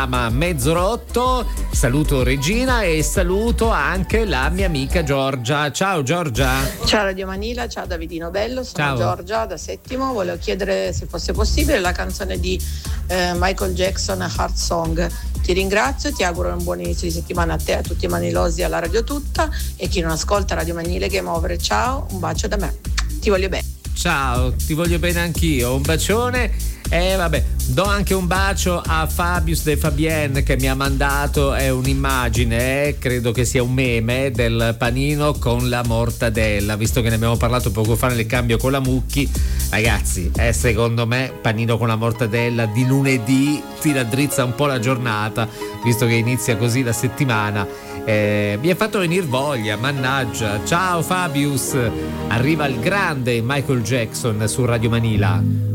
Ma mezzo rotto. Saluto Regina e saluto anche la mia amica Giorgia. Ciao Giorgia. Ciao Radio Manila, ciao Davidino Bello, sono Ciao. Giorgia da Settimo. Volevo chiedere se fosse possibile la canzone di Michael Jackson, Heart Song. Ti ringrazio, ti auguro un buon inizio di settimana a te, a tutti i manilosi, alla radio tutta, e chi non ascolta Radio Manila Game Over. Ciao, un bacio da me, ti voglio bene. Ciao, ti voglio bene anch'io, un bacione. E vabbè, do anche un bacio a Fabius De Fabienne che mi ha mandato un'immagine, credo che sia un meme, del panino con la mortadella, visto che ne abbiamo parlato poco fa nel cambio con la Mucchi. Ragazzi, secondo me panino con la mortadella di lunedì ti raddrizza un po' la giornata, visto che inizia così la settimana. Mi ha fatto venire voglia, mannaggia. Ciao Fabius, arriva il grande Michael Jackson su Radio Manila.